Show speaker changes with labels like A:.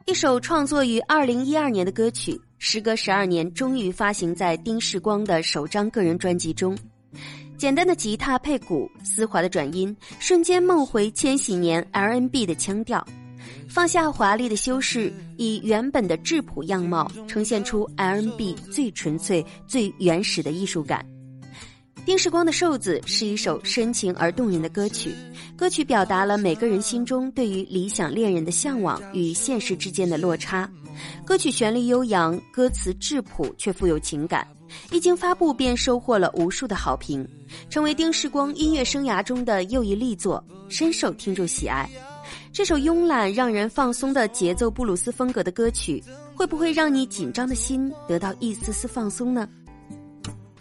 A: 一首创作于2012年的歌曲，时隔12年终于发行在丁世光的首张个人专辑中。简单的吉他配鼓，丝滑的转音，瞬间梦回千禧年 R&B 的腔调，放下华丽的修饰，以原本的质朴样貌呈现出 R&B 最纯粹最原始的艺术感。丁世光的瘦子是一首深情而动人的歌曲，歌曲表达了每个人心中对于理想恋人的向往与现实之间的落差。歌曲旋律悠扬，歌词质朴却富有情感，一经发布便收获了无数的好评，成为丁世光音乐生涯中的又一力作，深受听众喜爱。这首慵懒让人放松的节奏布鲁斯风格的歌曲，会不会让你紧张的心得到一丝丝放松呢？